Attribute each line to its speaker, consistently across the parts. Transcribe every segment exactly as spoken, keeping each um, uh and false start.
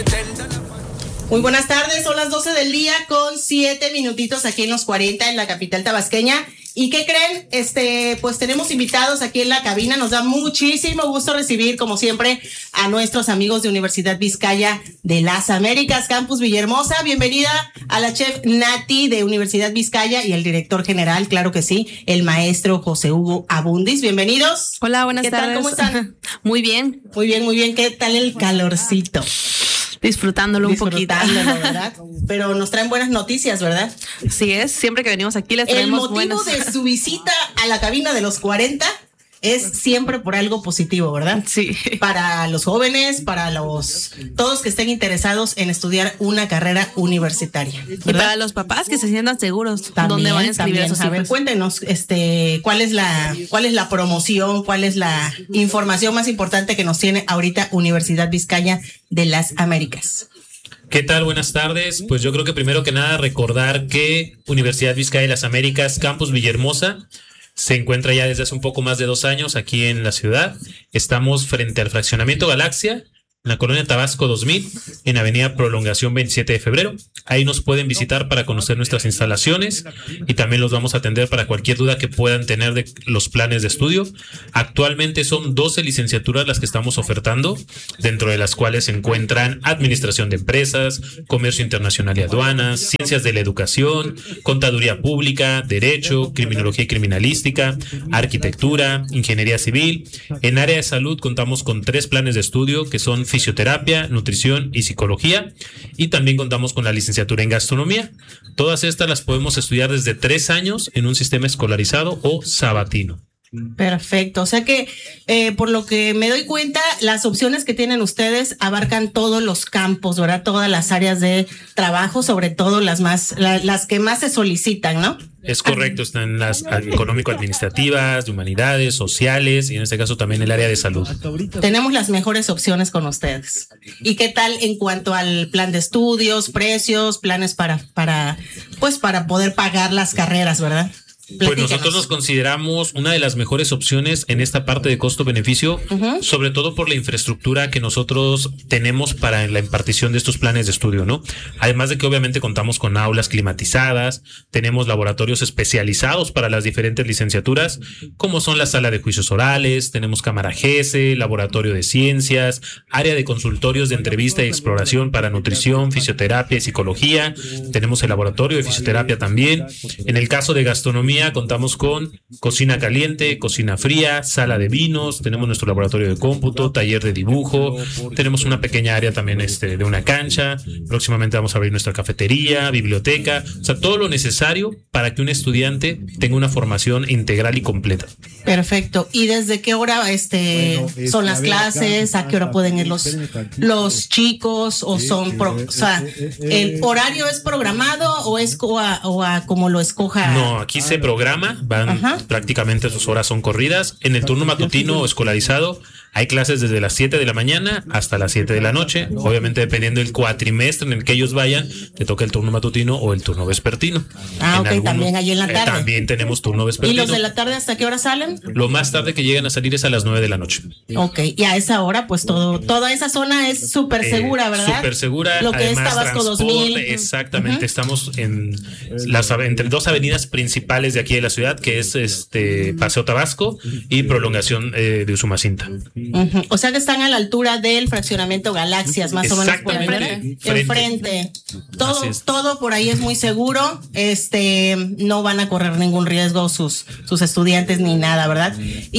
Speaker 1: Muy buenas tardes, son las doce del día con siete minutitos aquí en los cuarenta en la capital tabasqueña. ¿Y qué creen? Este, pues tenemos invitados aquí en la cabina. Nos da muchísimo gusto recibir, como siempre, a nuestros amigos de Universidad Vizcaya de las Américas, Campus Villahermosa. Bienvenida a la chef Nati de Universidad Vizcaya y el director general, claro que sí, el maestro José Hugo Abundis. Bienvenidos.
Speaker 2: Hola, buenas
Speaker 1: ¿Qué
Speaker 2: tardes.
Speaker 1: tal? ¿Cómo están?
Speaker 2: Muy bien.
Speaker 1: Muy bien, muy bien. ¿Qué tal el calorcito?
Speaker 2: Disfrutándolo un poquito.
Speaker 1: ¿Verdad? Pero nos traen buenas noticias, ¿verdad?
Speaker 2: Sí es, siempre que venimos aquí les traemos buenas.
Speaker 1: El motivo buenas... de su visita a la cabina de los cuarenta es siempre por algo positivo, ¿verdad?
Speaker 2: Sí.
Speaker 1: Para los jóvenes, para los todos que estén interesados en estudiar una carrera universitaria, ¿verdad?
Speaker 2: Y para los papás que se sientan seguros
Speaker 1: también,
Speaker 2: dónde van a inscribir
Speaker 1: también.
Speaker 2: a sus hijos.
Speaker 1: A ver, cuéntenos, este, cuál es la, cuál es la promoción, cuál es la información más importante que nos tiene ahorita Universidad Vizcaya de las Américas.
Speaker 3: ¿Qué tal? Buenas tardes. Pues yo creo que primero que nada recordar que Universidad Vizcaya de las Américas, Campus Villahermosa, se encuentra ya desde hace un poco más de dos años aquí en la ciudad. Estamos frente al fraccionamiento Galaxia, en la colonia Tabasco dos mil, en Avenida Prolongación veintisiete de febrero. Ahí nos pueden visitar para conocer nuestras instalaciones y también los vamos a atender para cualquier duda que puedan tener de los planes de estudio. Actualmente son doce licenciaturas las que estamos ofertando, dentro de las cuales se encuentran Administración de Empresas, Comercio Internacional y Aduanas, Ciencias de la Educación, Contaduría Pública, Derecho, Criminología y Criminalística, Arquitectura, Ingeniería Civil. En área de salud contamos con tres planes de estudio que son fisioterapia, nutrición y psicología, y también contamos con la licenciatura en gastronomía. Todas estas las podemos estudiar desde tres años en un sistema escolarizado o sabatino.
Speaker 1: Perfecto, o sea que eh, por lo que me doy cuenta, las opciones que tienen ustedes abarcan todos los campos, ¿verdad? Todas las áreas de trabajo, sobre todo las más, la, las que más se solicitan, ¿no?
Speaker 3: Es correcto, están las económico-administrativas, de humanidades, sociales y en este caso también el área de salud.
Speaker 1: Tenemos las mejores opciones con ustedes. ¿Y qué tal en cuanto al plan de estudios, precios, planes para, para, pues para poder pagar las carreras, ¿verdad?
Speaker 3: Pues nosotros nos consideramos una de las mejores opciones en esta parte de costo-beneficio, uh-huh. sobre todo por la infraestructura que nosotros tenemos para la impartición de estos planes de estudio, ¿no? Además de que obviamente contamos con aulas climatizadas, tenemos laboratorios especializados para las diferentes licenciaturas, como son la sala de juicios orales, tenemos cámara G S, laboratorio de ciencias, área de consultorios de entrevista y exploración para nutrición, fisioterapia y psicología, tenemos el laboratorio de fisioterapia también. En el caso de gastronomía, contamos con cocina caliente, cocina fría, sala de vinos, tenemos nuestro laboratorio de cómputo, taller de dibujo, tenemos una pequeña área también este, de una cancha, próximamente vamos a abrir nuestra cafetería, biblioteca, o sea, todo lo necesario para que un estudiante tenga una formación integral y completa.
Speaker 1: Perfecto. ¿Y desde qué hora este bueno, es, son las clases? ¿A qué hora pueden ir los, los chicos? ¿O son, pro, o sea, el horario es programado o es o a, o a como lo escoja?
Speaker 3: No, aquí se programa, van Ajá. prácticamente sus horas son corridas. En el turno matutino o escolarizado hay clases desde las siete de la mañana hasta las siete de la noche. Obviamente dependiendo del cuatrimestre en el que ellos vayan, te toca el turno matutino o el turno vespertino.
Speaker 1: Ah,
Speaker 3: en
Speaker 1: ok,
Speaker 3: algunos,
Speaker 1: también ahí en la tarde.
Speaker 3: Eh, también tenemos turno vespertino.
Speaker 1: ¿Y los de la tarde hasta qué hora salen?
Speaker 3: Lo más tarde que llegan a salir es a las nueve de la noche.
Speaker 1: Ok, y a esa hora pues todo, toda esa zona es súper segura, ¿verdad?
Speaker 3: Eh, súper segura.
Speaker 1: Lo que
Speaker 3: Además,
Speaker 1: es Tabasco dos mil.
Speaker 3: Exactamente, uh-huh. estamos en las entre dos avenidas principales de aquí de la ciudad, que es este Paseo Tabasco y Prolongación eh, de Usumacinta.
Speaker 1: Uh-huh. O sea que están a la altura del fraccionamiento Galaxias, más o menos por ahí, ¿verdad? Enfrente. Todo, todo por ahí es muy seguro. Este, no van a correr ningún riesgo sus, sus estudiantes ni nada, ¿verdad?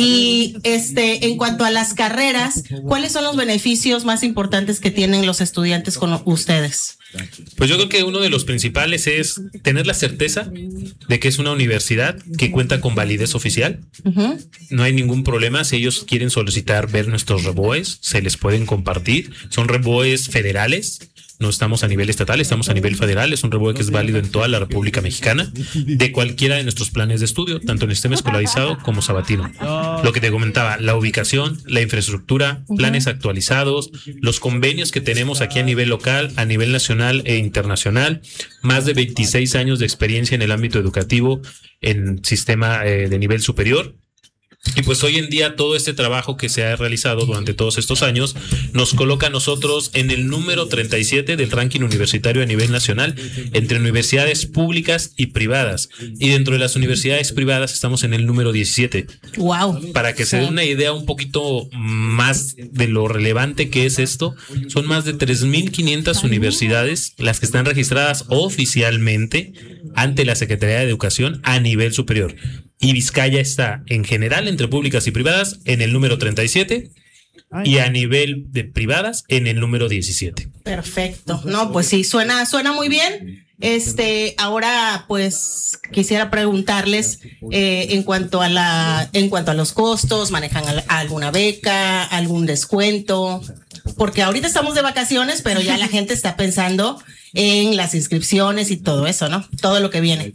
Speaker 1: Y este, en cuanto a las carreras, ¿cuáles son los beneficios más importantes que tienen los estudiantes con ustedes?
Speaker 3: Pues yo creo que uno de los principales es tener la certeza de que es una universidad que cuenta con validez oficial. Uh-huh. No hay ningún problema. Si ellos quieren solicitar ver nuestros reboes, se les pueden compartir. Son reboes federales. No estamos a nivel estatal, estamos a nivel federal. Es un reboe que es válido en toda la República Mexicana, de cualquiera de nuestros planes de estudio, tanto en el sistema escolarizado como sabatino. Lo que te comentaba, la ubicación, la infraestructura, planes actualizados, los convenios que tenemos aquí a nivel local, a nivel nacional e internacional, más de veintiséis años de experiencia en el ámbito educativo en sistema eh, de nivel superior. Y pues hoy en día todo este trabajo que se ha realizado durante todos estos años nos coloca a nosotros en el número treinta y siete del ranking universitario a nivel nacional entre universidades públicas y privadas. Y dentro de las universidades privadas estamos en el número diecisiete.
Speaker 1: Wow.
Speaker 3: Para que se den una idea un poquito más de lo relevante que es esto, son más de tres mil quinientas universidades las que están registradas oficialmente ante la Secretaría de Educación a nivel superior. Y Vizcaya está en general entre públicas y privadas en el número treinta y siete y a nivel de privadas en el número diecisiete.
Speaker 1: Perfecto. No, pues sí, suena, suena muy bien. Este, ahora pues quisiera preguntarles eh, en cuanto a la, en cuanto a los costos, ¿manejan al, alguna beca, algún descuento? Porque ahorita estamos de vacaciones, pero ya la gente está pensando en las inscripciones y todo eso, ¿no? Todo lo que viene.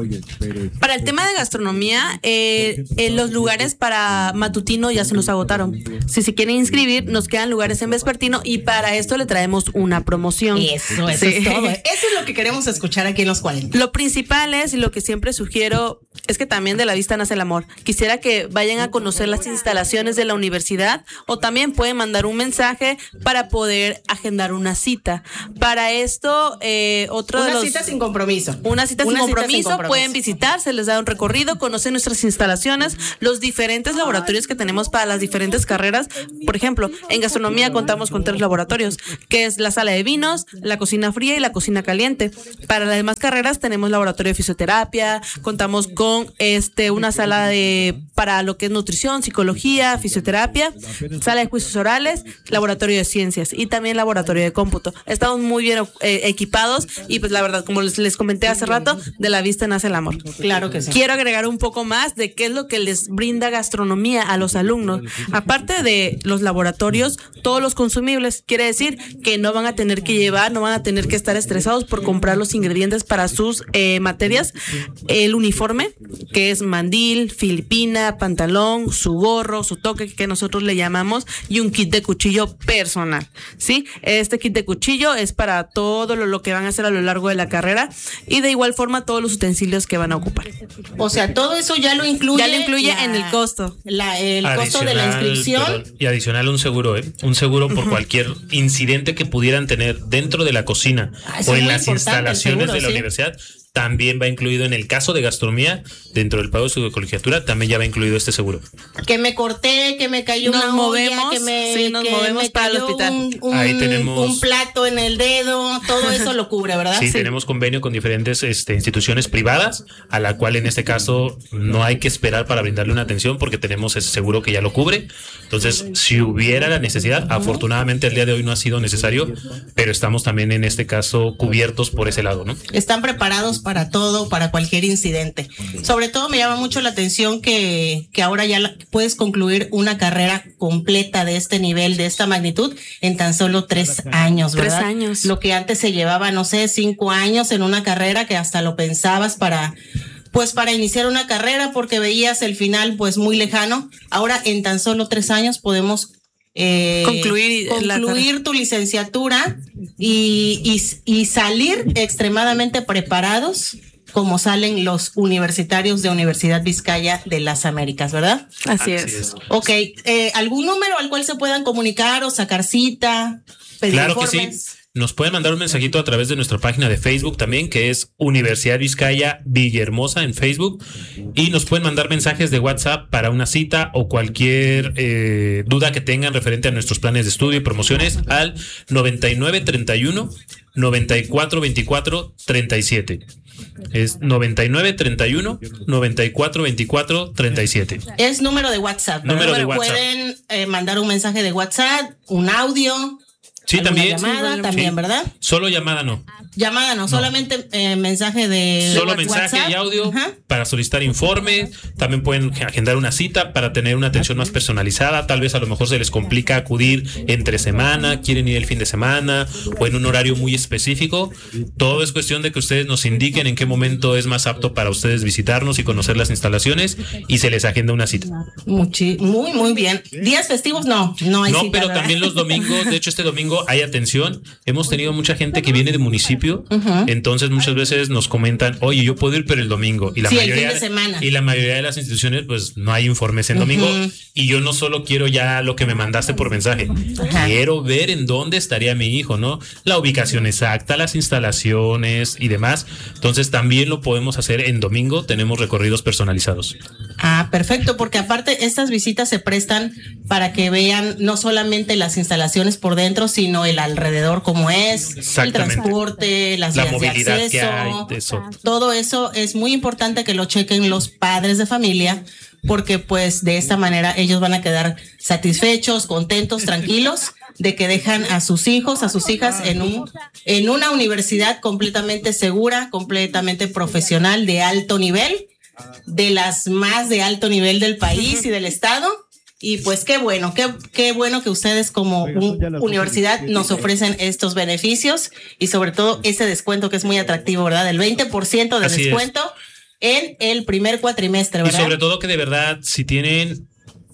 Speaker 2: Para el tema de gastronomía, eh, en los lugares para matutino ya se nos agotaron. Si se quieren inscribir, nos quedan lugares en vespertino y para esto le traemos una promoción.
Speaker 1: Eso, eso sí. Es todo. Eso es lo que queremos escuchar aquí en los cuarenta.
Speaker 2: Lo principal es, y lo que siempre sugiero, es que también de la vista nace el amor. Quisiera que vayan a conocer las instalaciones de la universidad o también pueden mandar un mensaje para poder agendar una cita. Para esto, Eh, otro
Speaker 1: una
Speaker 2: de los,
Speaker 1: cita sin compromiso.
Speaker 2: Una cita,
Speaker 1: una
Speaker 2: sin,
Speaker 1: cita
Speaker 2: compromiso,
Speaker 1: sin compromiso.
Speaker 2: Pueden visitar, se les da un recorrido, conocen nuestras instalaciones, los diferentes laboratorios que tenemos para las diferentes carreras. Por ejemplo, en gastronomía contamos con tres laboratorios, que es la sala de vinos, la cocina fría y la cocina caliente. Para las demás carreras tenemos laboratorio de fisioterapia, contamos con este una sala de para lo que es nutrición, psicología, fisioterapia, sala de juicios orales, laboratorio de ciencias y también laboratorio de cómputo. Estamos muy bien eh, equipados y pues la verdad, como les, les comenté hace rato, de la vista nace el amor.
Speaker 1: Claro que sí.
Speaker 2: Quiero agregar un poco más de qué es lo que les brinda gastronomía a los alumnos. Aparte de los laboratorios, todos los consumibles, quiere decir que no van a tener que llevar, no van a tener que estar estresados por comprar los ingredientes para sus eh, materias. El uniforme, que es mandil, filipina, pantalón, su gorro, su toque, que nosotros le llamamos, y un kit de cuchillo personal, ¿sí? Este kit de cuchillo es para todo lo, lo que van a hacer a lo largo de la carrera y de igual forma todos los utensilios que van a ocupar.
Speaker 1: O sea, todo eso ya lo incluye.
Speaker 2: Ya lo incluye
Speaker 1: la,
Speaker 2: en el costo.
Speaker 1: La, el costo de la inscripción.
Speaker 3: Perdón, y adicional un seguro, ¿eh? Un seguro por uh-huh. cualquier incidente que pudieran tener dentro de la cocina ah, o en las instalaciones seguro, de la ¿sí? universidad. También va incluido en el caso de gastronomía, dentro del pago de su colegiatura, también ya va incluido este seguro.
Speaker 1: Que me corté, que me cayó
Speaker 2: nos
Speaker 1: una
Speaker 2: movemos,
Speaker 1: olla, que me,
Speaker 2: sí, nos
Speaker 1: que
Speaker 2: movemos
Speaker 1: me
Speaker 2: para el hospital.
Speaker 1: Un, un,
Speaker 3: Ahí tenemos
Speaker 1: un plato en el dedo, todo eso lo cubre, ¿verdad?
Speaker 3: Sí, sí, tenemos convenio con diferentes este, instituciones privadas, a la cual en este caso no hay que esperar para brindarle una atención porque tenemos ese seguro que ya lo cubre. Entonces, si hubiera la necesidad, uh-huh. afortunadamente el día de hoy no ha sido necesario, pero estamos también en este caso cubiertos por ese lado, ¿no?
Speaker 1: Están preparados para todo, para cualquier incidente. Sobre todo me llama mucho la atención que, que ahora ya la, puedes concluir una carrera completa de este nivel, de esta magnitud, en tan solo tres años, ¿verdad?
Speaker 2: Tres años.
Speaker 1: Lo que antes se llevaba, no sé, cinco años en una carrera que hasta lo pensabas para... pues para iniciar una carrera porque veías el final pues muy lejano. Ahora en tan solo tres años podemos eh,
Speaker 2: concluir,
Speaker 1: concluir
Speaker 2: la...
Speaker 1: tu licenciatura y, y, y salir extremadamente preparados como salen los universitarios de Universidad Vizcaya de las Américas, ¿verdad?
Speaker 2: Así, Así
Speaker 3: es.
Speaker 2: es.
Speaker 1: Ok, eh, ¿algún número al cual se puedan comunicar o sacar cita? Pedir
Speaker 3: claro
Speaker 1: informes?
Speaker 3: que sí. Nos pueden mandar un mensajito a través de nuestra página de Facebook también, que es Universidad Vizcaya Villahermosa en Facebook. Y nos pueden mandar mensajes de WhatsApp para una cita o cualquier eh, duda que tengan referente a nuestros planes de estudio y promociones al noventa y nueve treinta y uno noventa y cuatro veinticuatro treinta y siete. Es noventa y nueve treinta y uno noventa y cuatro veinticuatro treinta y siete.
Speaker 1: Es número de WhatsApp.
Speaker 3: Número de WhatsApp.
Speaker 1: Pueden eh, mandar un mensaje de WhatsApp, un audio.
Speaker 3: Sí, también.
Speaker 1: Llamada,
Speaker 3: sí,
Speaker 1: también,
Speaker 3: sí.
Speaker 1: ¿verdad?
Speaker 3: Solo llamada no.
Speaker 1: Llamada no, no. solamente eh, mensaje de
Speaker 3: Solo
Speaker 1: WhatsApp.
Speaker 3: mensaje y audio. Ajá. Para solicitar informe. También pueden agendar una cita para tener una atención más personalizada. Tal vez a lo mejor se les complica acudir entre semana, quieren ir el fin de semana o en un horario muy específico. Todo es cuestión de que ustedes nos indiquen en qué momento es más apto para ustedes visitarnos y conocer las instalaciones y se les agenda una cita.
Speaker 1: Muchi, muy, muy bien. ¿Días festivos? No, no hay
Speaker 3: No,
Speaker 1: cita,
Speaker 3: pero
Speaker 1: ¿verdad?
Speaker 3: también los domingos. De hecho, este domingo domingo hay atención. Hemos tenido mucha gente que viene de municipio, uh-huh. entonces muchas veces nos comentan, oye, yo puedo ir pero el domingo. Y la
Speaker 1: sí,
Speaker 3: mayoría,
Speaker 1: el fin de semana.
Speaker 3: Y la mayoría de las instituciones, pues no hay informes en domingo. Uh-huh. Y yo no solo quiero ya lo que me mandaste por mensaje, uh-huh. quiero ver en dónde estaría mi hijo, ¿no? La ubicación exacta, las instalaciones y demás. Entonces también lo podemos hacer en domingo, tenemos recorridos personalizados.
Speaker 1: Ah, perfecto, porque aparte estas visitas se prestan para que vean no solamente las instalaciones por dentro, sino el alrededor como es, el transporte, las
Speaker 3: la
Speaker 1: vías
Speaker 3: movilidad
Speaker 1: de acceso,
Speaker 3: que hay, eso.
Speaker 1: Todo eso es muy importante que lo chequen los padres de familia, porque pues de esta manera ellos van a quedar satisfechos, contentos, tranquilos de que dejan a sus hijos, a sus hijas en un en una universidad completamente segura, completamente profesional, de alto nivel, de las más de alto nivel del país y del estado. Y pues qué bueno, qué, qué bueno que ustedes como un, universidad nos ofrecen estos beneficios y sobre todo ese descuento que es muy atractivo, ¿verdad? El veinte por ciento de Así descuento es. en el primer cuatrimestre, ¿verdad?
Speaker 3: Y sobre todo que de verdad, si tienen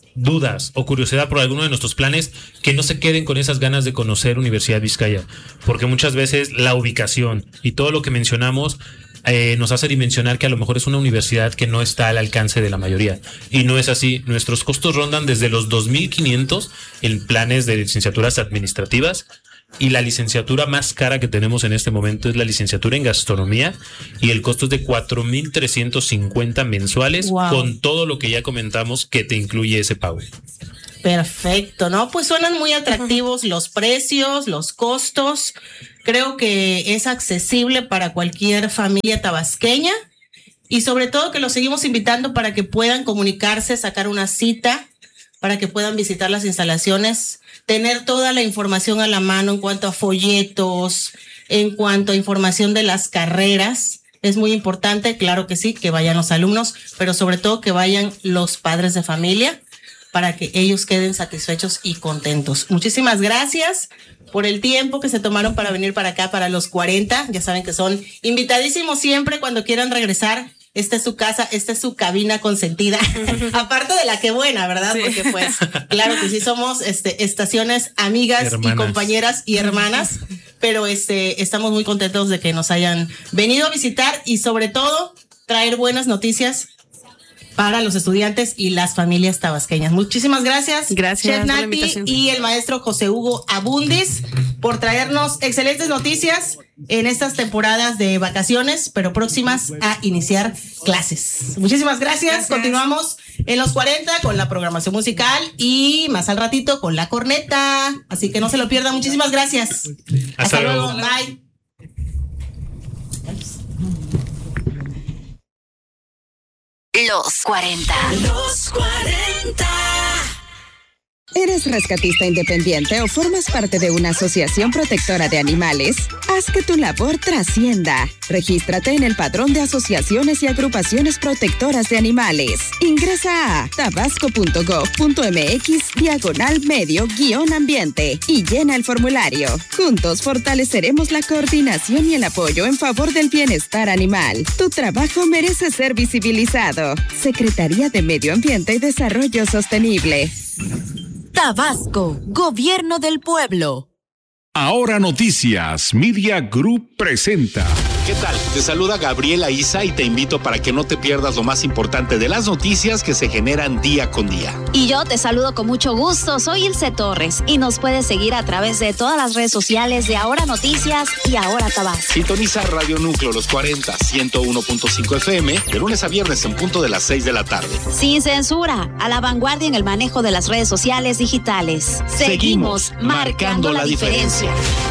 Speaker 3: dudas o curiosidad por alguno de nuestros planes, que no se queden con esas ganas de conocer Universidad Vizcaya, porque muchas veces la ubicación y todo lo que mencionamos Eh, nos hace dimensionar que a lo mejor es una universidad que no está al alcance de la mayoría. Y no es así. Nuestros costos rondan desde los dos mil quinientos en planes de licenciaturas administrativas. Y la licenciatura más cara que tenemos en este momento es la licenciatura en gastronomía. Y el costo es de cuatro mil trescientos cincuenta mensuales, wow. con todo lo que ya comentamos que te incluye ese pago.
Speaker 1: Perfecto, ¿no? Pues suenan muy atractivos los precios, los costos. Creo que es accesible para cualquier familia tabasqueña y sobre todo que los seguimos invitando para que puedan comunicarse, sacar una cita, para que puedan visitar las instalaciones, tener toda la información a la mano en cuanto a folletos, en cuanto a información de las carreras. Es muy importante, claro que sí, que vayan los alumnos, pero sobre todo que vayan los padres de familia para que ellos queden satisfechos y contentos. Muchísimas gracias por el tiempo que se tomaron para venir para acá, para los cuarenta. Ya saben que son invitadísimos siempre cuando quieran regresar. Esta es su casa, esta es su cabina consentida. Aparte de la que buena, ¿verdad? Sí. Porque pues, claro que sí somos este, estaciones amigas hermanas. Y compañeras y hermanas, pero este, estamos muy contentos de que nos hayan venido a visitar y sobre todo traer buenas noticias para los estudiantes y las familias tabasqueñas. Muchísimas gracias.
Speaker 2: Gracias.
Speaker 1: Chef Nati y el maestro José Hugo Abundis por traernos excelentes noticias en estas temporadas de vacaciones, pero próximas a iniciar clases. Muchísimas gracias. gracias. Continuamos en los cuarenta con la programación musical y más al ratito con la corneta. Así que no se lo pierdan. Muchísimas gracias.
Speaker 3: Hasta, Hasta luego.
Speaker 1: luego. Bye.
Speaker 4: Los cuarenta. Los cuarenta.
Speaker 5: ¿Eres rescatista independiente o formas parte de una asociación protectora de animales? Haz que tu labor trascienda. Regístrate en el Padrón de Asociaciones y Agrupaciones Protectoras de Animales. Ingresa a tabasco punto gov punto mx diagonal medio guión ambiente y llena el formulario. Juntos fortaleceremos la coordinación y el apoyo en favor del bienestar animal. Tu trabajo merece ser visibilizado. Secretaría de Medio Ambiente y Desarrollo Sostenible.
Speaker 4: Tabasco, Gobierno del Pueblo.
Speaker 6: Ahora Noticias, Media Group presenta.
Speaker 7: ¿Qué tal? Te saluda Gabriela Isa y te invito para que no te pierdas lo más importante de las noticias que se generan día con día.
Speaker 8: Y yo te saludo con mucho gusto, soy Ilse Torres y nos puedes seguir a través de todas las redes sociales de Ahora Noticias y Ahora Tabasco.
Speaker 7: Sintoniza Radio Núcleo Los cuarenta, ciento uno punto cinco F M de lunes a viernes en punto de las seis de la tarde.
Speaker 8: Sin censura, a la vanguardia en el manejo de las redes sociales digitales. Seguimos, Seguimos marcando, marcando la, la diferencia.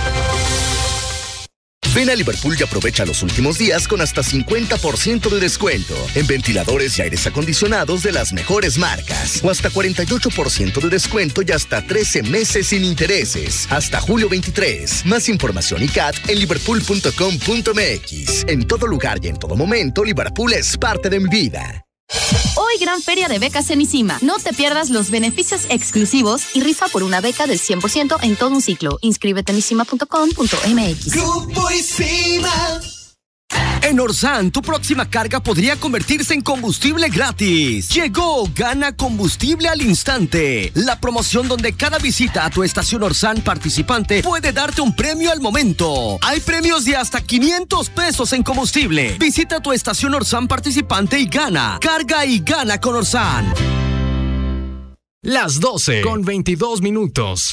Speaker 9: Ven a Liverpool y aprovecha los últimos días con hasta cincuenta por ciento de descuento en ventiladores y aires acondicionados de las mejores marcas. O hasta cuarenta y ocho por ciento de descuento y hasta trece meses sin intereses. Hasta julio veintitrés. Más información y C A T en liverpool punto com punto mx. En todo lugar y en todo momento, Liverpool es parte de mi vida.
Speaker 10: Hoy gran feria de becas en ICIMA. No te pierdas los beneficios exclusivos y rifa por una beca del cien por ciento en todo un ciclo. Inscríbete en isima punto com punto mx.
Speaker 11: Grupo ICIMA. En Orsan, tu próxima carga podría convertirse en combustible gratis. Llegó Gana Combustible al Instante, la promoción donde cada visita a tu estación Orsan participante puede darte un premio al momento. Hay premios de hasta quinientos pesos en combustible. Visita tu estación Orsan participante y gana. Carga y gana con Orsan.
Speaker 12: Las doce con veintidós minutos.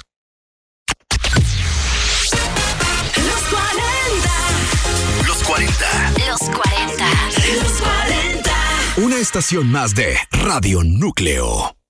Speaker 4: Los cuarenta.
Speaker 9: Los cuarenta.
Speaker 4: Los cuarenta. Los cuarenta.
Speaker 12: Una estación más de Radio Núcleo.